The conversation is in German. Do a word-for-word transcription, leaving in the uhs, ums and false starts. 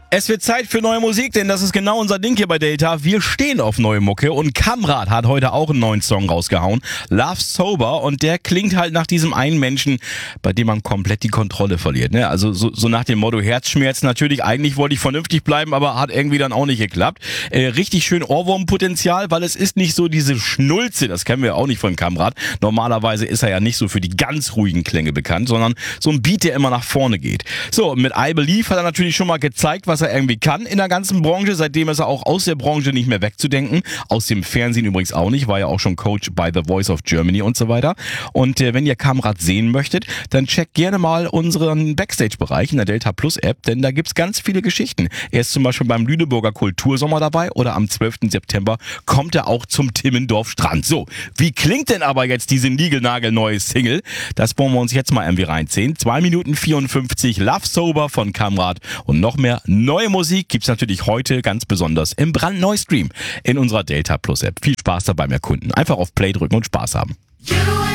Es wird Zeit für neue Musik, denn das ist genau unser Ding hier bei Delta. Wir stehen auf neue Mucke und Kamrat hat heute auch einen neuen Song rausgehauen. Love Sober, und der klingt halt nach diesem einen Menschen, bei dem man komplett die Kontrolle verliert. Ne? Also so, so nach dem Motto Herzschmerz natürlich, eigentlich wollte ich vernünftig bleiben, aber hat irgendwie dann auch nicht geklappt. Äh, richtig schön Ohrwurmpotenzial, weil es ist nicht so diese Schnulze, das kennen wir auch nicht von Kamrat. Normalerweise ist er ja nicht so für die ganz ruhigen Klänge bekannt, sondern so ein Beat, der immer nach vorne geht. So, mit I Believe hat er natürlich schon mal gezeigt, was er irgendwie kann in der ganzen Branche. Seitdem ist er auch aus der Branche nicht mehr wegzudenken. Aus dem Fernsehen übrigens auch nicht, war ja auch schon Coach bei The Voice of Germany und so weiter. Und äh, wenn ihr Kamrat sehen möchtet, dann checkt gerne mal unseren Backstage-Bereich in der Delta Plus App, denn da gibt's ganz viele Geschichten. Er ist zum Beispiel beim Lüneburger Kultursommer dabei, oder am zwölften September kommt er auch zum Timmendorf Strand. So, wie klingt denn aber jetzt diese niegelnagelneue Single? Das wollen wir uns jetzt mal irgendwie reinziehen. zwei Minuten vierundfünfzig, Love Sober von Kamrat, und noch mehr neue Musik gibt's natürlich heute ganz besonders im brandneuen Stream in unserer Delta Plus App. Viel Spaß dabei, mehr Kunden. Einfach auf Play drücken und Spaß haben.